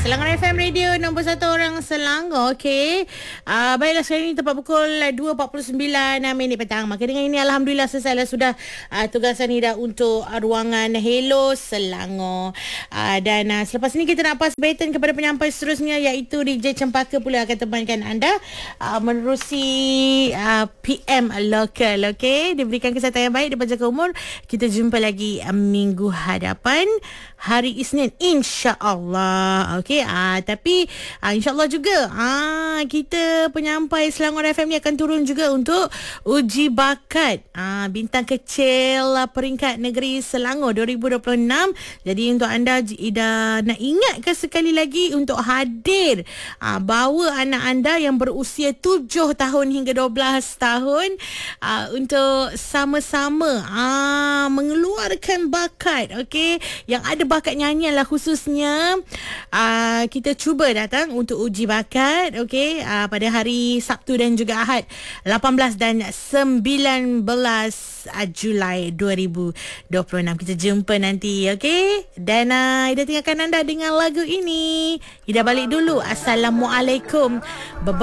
Selangor FM Radio nombor 1 orang Selangor. Okey. Baiklah, sekarang ini tepat pukul 2.49 minit petang. Maka dengan ini alhamdulillah selesai lah sudah tugasan Nida untuk ruangan Hello Selangor. Dan selepas ini kita nak pass baton kepada penyampai seterusnya, iaitu DJ Cempaka pula akan temankan anda menerusi PM Lokal. Okey, diberikan kesihatan yang baik daripada jaga umur. Kita jumpa lagi minggu hadapan hari Isnin, insya-Allah. Okey, tapi insya-Allah juga kita penyampai Selangor FM ni akan turun juga untuk uji bakat bintang kecil peringkat negeri Selangor 2026. Jadi untuk anda jika nak ingatkan sekali lagi untuk hadir, bawa anak anda yang berusia 7 tahun hingga 12 tahun untuk sama-sama mengeluarkan bakat. Okey, yang ada bakat nyanyian lah khususnya. Kita cuba datang untuk uji bakat, okey, pada hari Sabtu dan juga Ahad 18 dan 19 Julai 2026. Kita jumpa nanti, okey. Dan Ida tinggalkan anda dengan lagu ini. Ida balik dulu. Assalamualaikum.